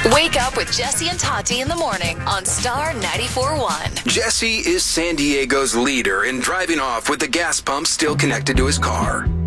Wake up with Jesse and Tati in the morning on Star 94.1. Jesse is San Diego's leader in driving off with the gas pump still connected to his car.